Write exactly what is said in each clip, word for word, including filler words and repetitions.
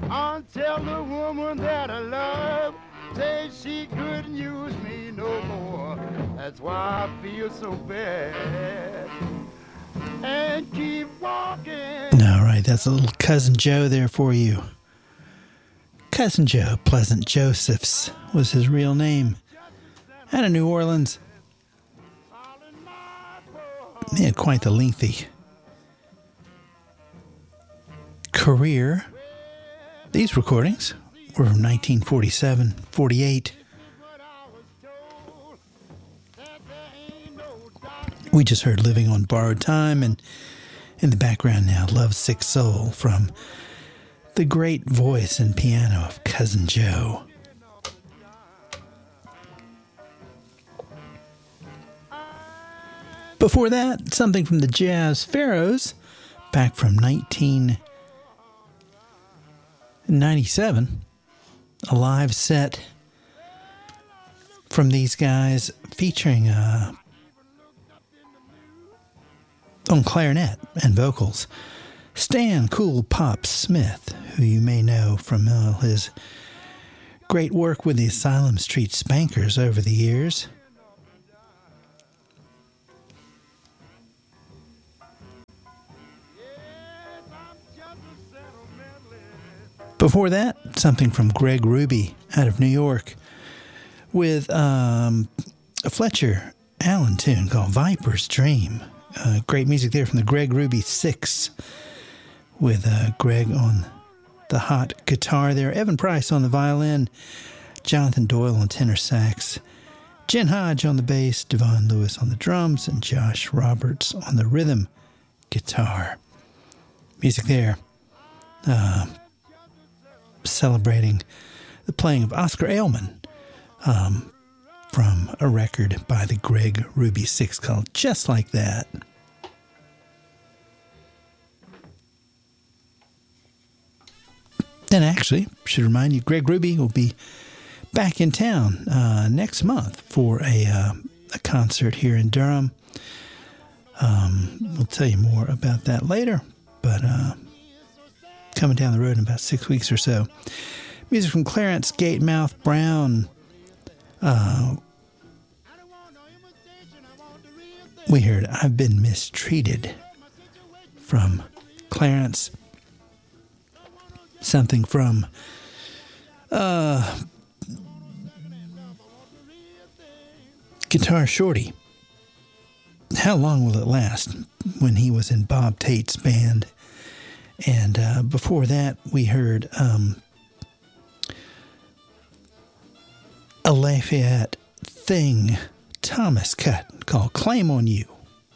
until the woman that I love says she couldn't use me no more. That's why I feel so bad and keep walking. All right, that's a little Cousin Joe there for you. Cousin Joe, Pleasant Josephs was his real name. Out of New Orleans. He had quite the lengthy career. These recordings were from nineteen forty-seven, forty-eight. We just heard Living on Borrowed Time, and in the background now, Love Sick Soul from the great voice and piano of Cousin Joe. Before that, something from the Jazz Pharaohs, back from nineteen ninety-seven. A live set from these guys featuring uh, on clarinet and vocals Stan Cool Pop Smith, who you may know from uh, his great work with the Asylum Street Spankers over the years. Before that, something from Greg Ruby out of New York with um, a Fletcher Allen tune called Viper's Dream. Uh, great music there from the Greg Ruby Six with uh, Greg on the hot guitar there, Evan Price on the violin, Jonathan Doyle on tenor sax, Jen Hodge on the bass, Devon Lewis on the drums, and Josh Roberts on the rhythm guitar. Music there. Uh, celebrating the playing of Oscar Ailman um, from a record by the Greg Ruby Six called Just Like That. And actually, should remind you, Greg Ruby will be back in town uh, next month for a, uh, a concert here in Durham. Um, we'll tell you more about that later, but uh, coming down the road in about six weeks or so. Music from Clarence Gatemouth Brown. Uh, we heard I've Been Mistreated from Clarence. Something from uh, Guitar Shorty. How Long Will It Last? When he was in Bob Tate's band. And uh, before that, we heard um, a Lafayette Thing Thomas cut called Claim on You.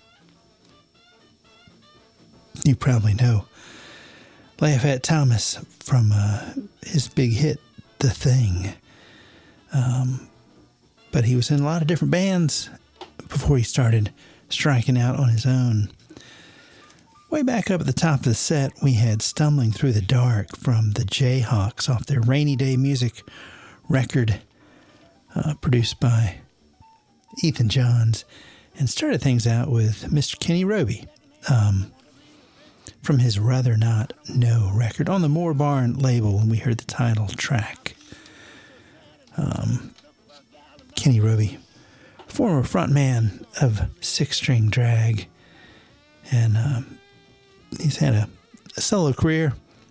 You probably know Lafayette Thomas from uh, his big hit, The Thing. Um, but he was in a lot of different bands before he started striking out on his own. Way back up at the top of the set, we had Stumbling Through the Dark from the Jayhawks off their Rainy Day Music record, uh, produced by Ethan Johns, and started things out with Mister Kenny Roby um, from his Rather Not Know record on the Moore Barn label when we heard the title track. Um, Kenny Roby, former frontman of Six String Drag, and um, he's had a, a solo career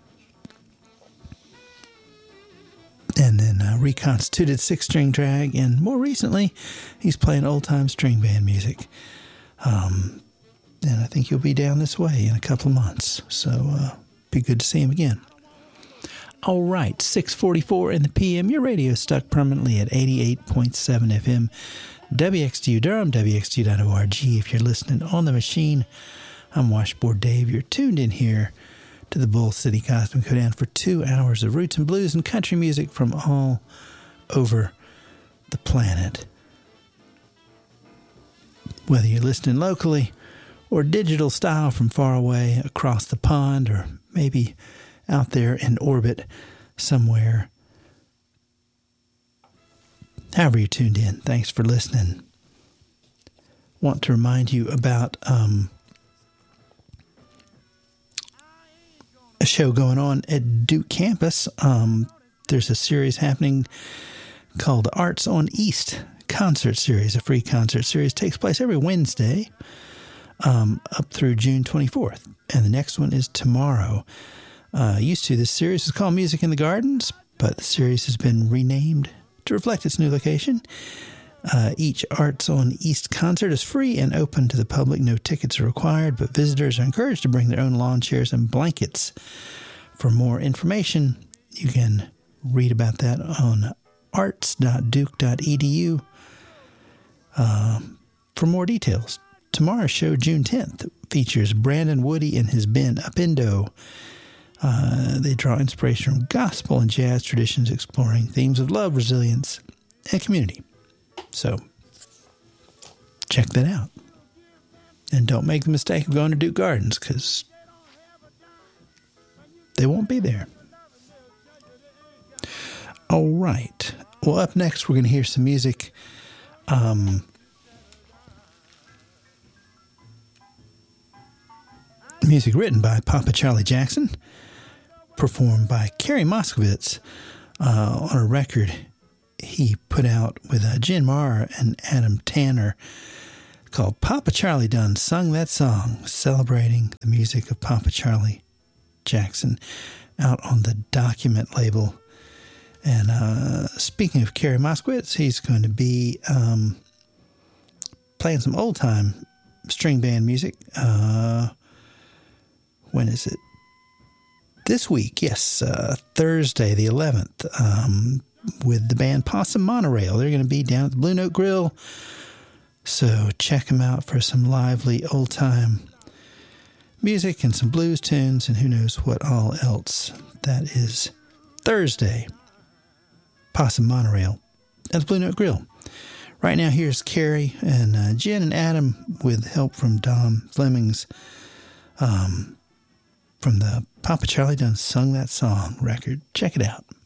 and then uh, reconstituted Six String Drag, and more recently he's playing old-time string band music. Um, and I think he'll be down this way in a couple of months, so uh, be good to see him again. All right, six forty-four in the P M. Your radio stuck permanently at eighty-eight point seven F M. W X T U Durham, W X T U dot org. If you're listening on the machine, I'm Washboard Dave. You're tuned in here to the Bull City Cosmic Hoedown for two hours of roots and blues and country music from all over the planet. Whether you're listening locally or digital style from far away across the pond, or maybe out there in orbit somewhere. However you're tuned in, thanks for listening. Want to remind you about um, a show going on at Duke campus. Um, there's a series happening called Arts on East Concert Series. A free concert series takes place every Wednesday um, up through June twenty-fourth. And the next one is tomorrow. Uh, used to, this series is called Music in the Gardens, but the series has been renamed to reflect its new location. Uh, each Arts on East concert is free and open to the public. No tickets are required, but visitors are encouraged to bring their own lawn chairs and blankets. For more information, you can read about that on arts dot duke dot e d u. Uh, for more details, tomorrow's show, June tenth, features Brandon Woody and his band Upindo. Uh, they draw inspiration from gospel and jazz traditions, exploring themes of love, resilience, and community. So, check that out. And don't make the mistake of going to Duke Gardens, because they won't be there. All right. Well, up next, we're going to hear some music. Um, music written by Papa Charlie Jackson, performed by Kerry Moskowitz uh, on a record he put out with uh, Jen Marr and Adam Tanner called Papa Charlie Done Sung That Song, celebrating the music of Papa Charlie Jackson, out on the Document label. And uh, speaking of Kerry Moskowitz, he's going to be um, playing some old-time string band music. Uh, when is it? This week, yes, uh, Thursday the eleventh, um, with the band Possum Monorail. They're going to be down at the Blue Note Grill, so check them out for some lively old-time music and some blues tunes and who knows what all else. That is Thursday, Possum Monorail at the Blue Note Grill. Right now, here's Kerry and uh, Jen and Adam with help from Dom Flemings um, from the Papa Charlie Done Sung That Song record. Check it out.